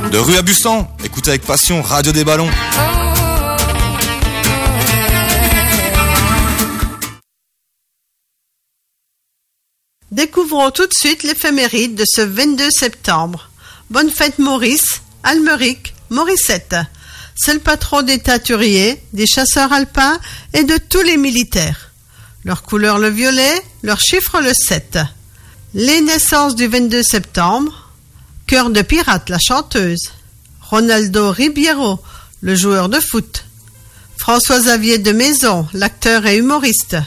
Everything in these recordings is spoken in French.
De rue à Bussan, écoutez avec passion Radio des Ballons. Découvrons tout de suite l'éphéméride de ce 22 septembre. Bonne fête Maurice, Almeric, Morissette. C'est le patron des teinturiers, des chasseurs alpins et de tous les militaires. Leur couleur le violet, leur chiffre le 7. Les naissances du 22 septembre. Cœur de pirate, la chanteuse. Ronaldo Ribeiro, le joueur de foot. François-Xavier de Maison, l'acteur et humoriste.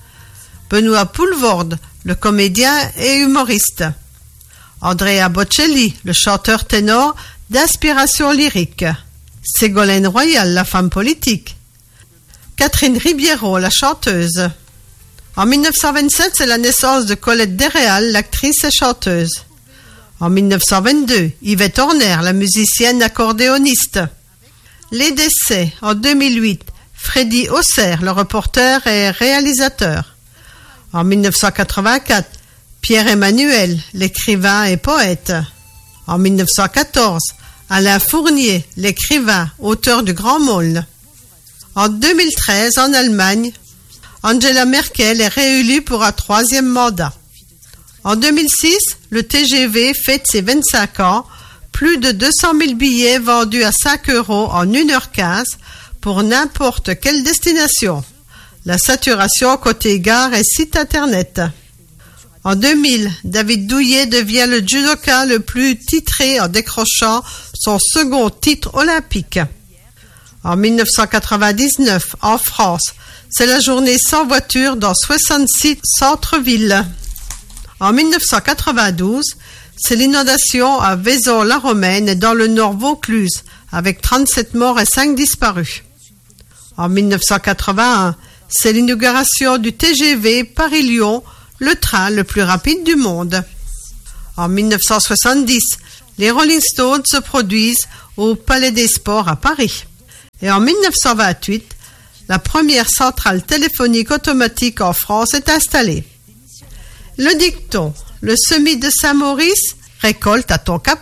Benoît Poulvorde, le comédien et humoriste. Andrea Bocelli, le chanteur ténor d'inspiration lyrique. Ségolène Royal, la femme politique. Catherine Ribeiro, la chanteuse. En 1927, c'est la naissance de Colette Desréal, l'actrice et chanteuse. En 1922, Yvette Horner, la musicienne accordéoniste. Les décès, en 2008, Freddy Auxerre, le reporter et réalisateur. En 1984, Pierre Emmanuel, l'écrivain et poète. En 1914, Alain Fournier, l'écrivain, auteur du Grand Môle. En 2013, en Allemagne, Angela Merkel est réélue pour un 3e mandat. En 2006, le TGV fête ses 25 ans, plus de 200 000 billets vendus à 5 € en 1h15 pour n'importe quelle destination. La saturation côté gare et site internet. En 2000, David Douillet devient le judoka le plus titré en décrochant son second titre olympique. En 1999, en France, c'est la journée sans voiture dans 66 centres-villes. En 1992, c'est l'inondation à Vaison-la-Romaine et dans le Nord Vaucluse, avec 37 morts et 5 disparus. En 1981, c'est l'inauguration du TGV Paris-Lyon, le train le plus rapide du monde. En 1970, les Rolling Stones se produisent au Palais des Sports à Paris. Et en 1928, la première centrale téléphonique automatique en France est installée. Le dicton, le semis de Saint-Maurice, récolte à ton capot.